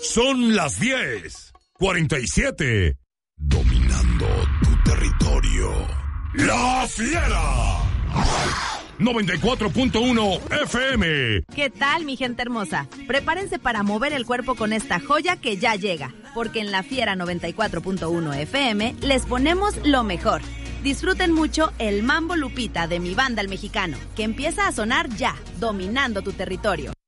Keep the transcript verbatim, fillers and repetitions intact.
Son las diez cuarenta y siete. Dominando tu territorio. ¡La Fiera! noventa y cuatro punto uno F M. ¿Qué tal, mi gente hermosa? Prepárense para mover el cuerpo con esta joya que ya llega, porque en La Fiera noventa y cuatro punto uno F M les ponemos lo mejor. Disfruten mucho el Mambo Lupita de Mi Banda El Mexicano, que empieza a sonar ya, dominando tu territorio.